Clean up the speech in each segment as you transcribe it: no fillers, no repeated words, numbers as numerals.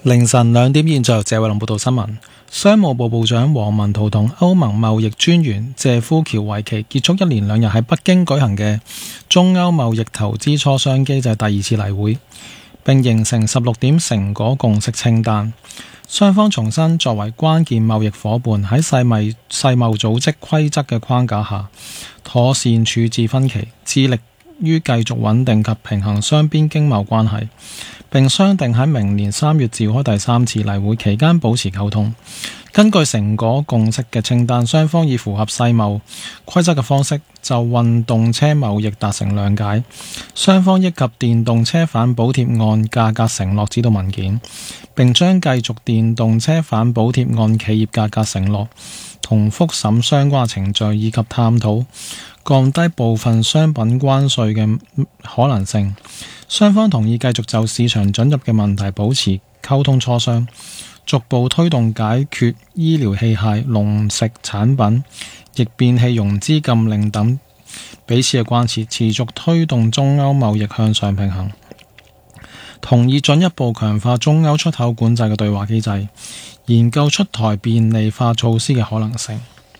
凌晨2點，現在由謝偉林報道新聞。商務部部長王文濤同歐盟貿易專員謝夫喬維奇結束一連2日喺北京舉行嘅中歐貿易投資磋商機制第2次例會，並形成16點成果共識清單。雙方重申作為關鍵貿易夥伴，喺世貿組織規則嘅框架下，妥善處置分歧，致力於繼續穩定及平衡雙邊經貿關係，並商定喺明年3月召開第3次例會期間保持溝通。根據成果共識嘅清單，雙方以符合世貿規則嘅方式就運動車貿易達成諒解。雙方憶及電動車反補貼案價格承諾指導文件，並將繼續電動車反補貼案企業價格承諾同復審相關程序，以及探討降低部分商品關稅嘅可能性。雙方同意繼續就市場准入嘅問題保持溝通磋商，逐步推動解決醫療器械、農食產品、逆變器融資禁令等彼此嘅關切，持續推動中歐貿易向上平衡。同意進一步強化中歐出口管制嘅對話機制，研究出台便利化措施嘅可能性。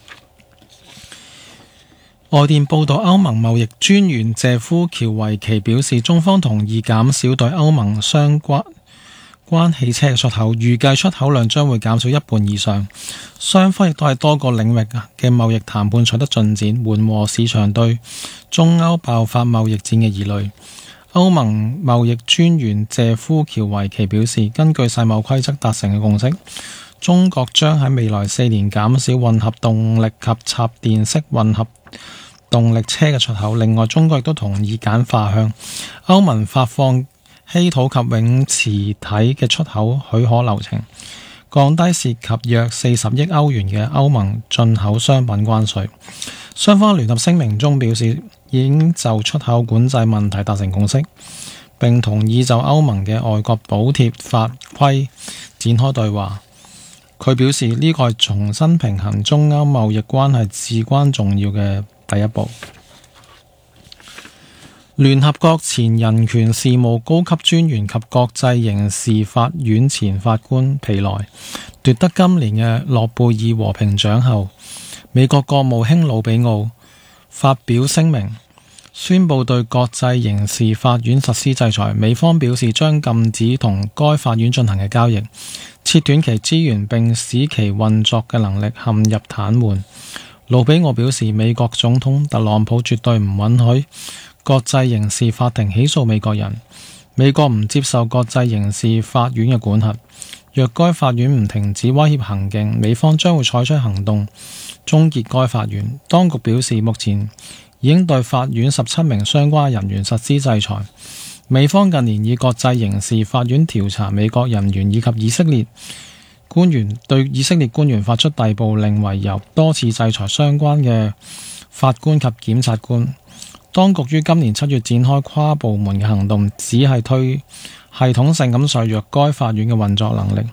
外電報道，歐盟貿易專員謝夫喬維奇表示，中方同意減少對歐盟相關汽車嘅出口，預計出口量將會減少1半以上。雙方亦都喺多個領域嘅貿易談判取得進展，緩和市場對中歐爆發貿易戰嘅疑慮。歐盟貿易專員謝夫喬維奇表示，根據世貿規則達成嘅共識，中國將喺未來4年減少混合動力及插電式混合動力車嘅出口。另外，中國亦都同意簡化向歐盟發放稀土及永磁體嘅出口許可流程，降低涉及約40億歐元嘅歐盟進口商品關稅。雙方聯合聲明中表示，已經就出口管制問題達成共識，並同意就歐盟嘅外國補貼法規展開對話。佢表示，呢個係重新平衡中歐貿易關係至關重要嘅第一步。聯合國前人權事務高級專員及國際刑事法院前法官皮萊奪得今年嘅諾貝爾和平獎後，美國國務卿魯比奧發表聲明，宣布對國際刑事法院實施制裁。美方表示將禁止同該法院進行嘅交易，切斷其資源，並使其運作嘅能力陷入癱瘓。魯比奧表示，美國總統特朗普絕對唔允許國際刑事法庭起訴美國人，美國唔接受國際刑事法院嘅管轄。若該法院唔停止威脅行徑，美方將會採取行動終結該法院。當局表示，目前已經對法院17名相關人員實施制裁。美方近年以國際刑事法院調查美國人員以及以色列官員對以色列官員發出逮捕令為由，多次制裁相關嘅法官及檢察官。當局於今年7月展開跨部門嘅行動，只係系統性咁削弱該法院嘅運作能力。